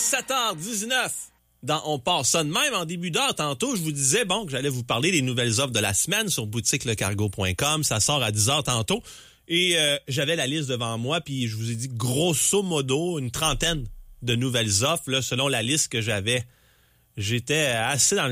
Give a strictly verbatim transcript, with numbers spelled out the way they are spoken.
sept heures dix-neuf. Dans On part ça de même, en début d'heure, tantôt, je vous disais bon que j'allais vous parler des nouvelles offres de la semaine sur boutique le cargo point com. Ça sort à dix heures tantôt. Et euh, j'avais la liste devant moi, puis je vous ai dit grosso modo une trentaine de nouvelles offres là, selon la liste que j'avais. J'étais assez dans le